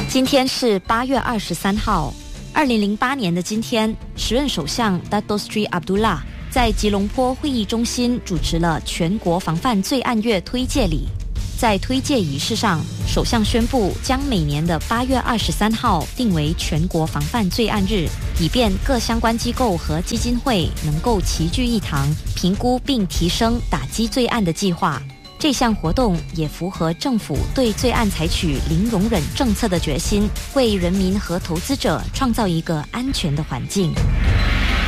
今天是8月23号，2008年的今天，时任首相 Dato Sri Abdullah 在吉隆坡会议中心主持了全国防范罪案月推介礼。在推介仪式上，首相宣布将每年的8月23号定为全国防范罪案日，以便各相关机构和基金会能够齐聚一堂，评估并提升打击罪案的计划。这项活动也符合政府对罪案采取零容忍政策的决心，为人民和投资者创造一个安全的环境。